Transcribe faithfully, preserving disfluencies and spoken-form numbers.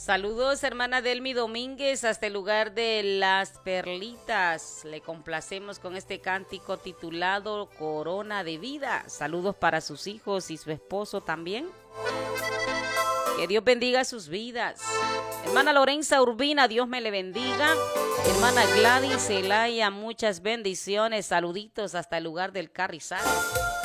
Saludos, hermana Delmi Domínguez, hasta el lugar de Las Perlitas. Le complacemos con este cántico titulado Corona de Vida. Saludos para sus hijos y su esposo también. Que Dios bendiga sus vidas. Hermana Lorenza Urbina, Dios me le bendiga. Hermana Gladys Zelaya, muchas bendiciones. Saluditos hasta el lugar del Carrizal.